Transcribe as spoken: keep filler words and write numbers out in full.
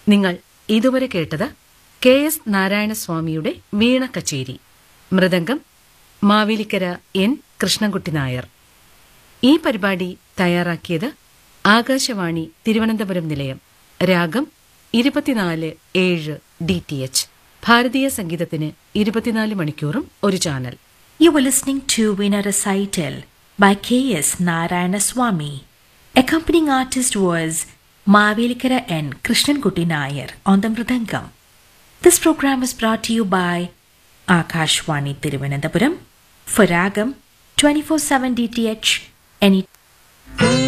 നിങ്ങൾ ഇതുവരെ കേട്ടത് കെ എസ് നാരായണസ്വാമിയുടെ വീണ കച്ചേരി. മൃദംഗം മാവേലിക്കര എൻ കൃഷ്ണൻകുട്ടി നായർ. ഈ പരിപാടി തയ്യാറാക്കിയത് ആകാശവാണി തിരുവനന്തപുരം നിലയം. രാഗം ഇരുപത്തിനാല് ഏഴ് ഡി ടി എച്ച്. ഭാരതീയ സംഗീതത്തിന് ഇരുപത്തിനാല് മണിക്കൂറും ഒരു channel. You were listening to Veena Recital by K S Narayana Swami. Accompanying artist was Mavelikara N. Krishnankutti Nayar on the Mridangam. This program is brought to you by Akashwani Thiruvananthapuram for Ragam twenty-four seven D T H any